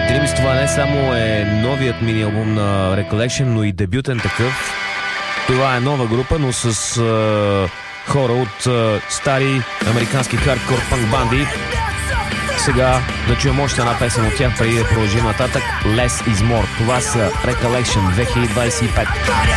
Dreams, това не само е новият мини албум на Recollection, но и дебютен такъв. Това е нова група, но с хора от стари американски хардкор панк банди. Сега да чуем още една песен от тях, преди да продължим нататък. Less is more. Това са Recollection 2025.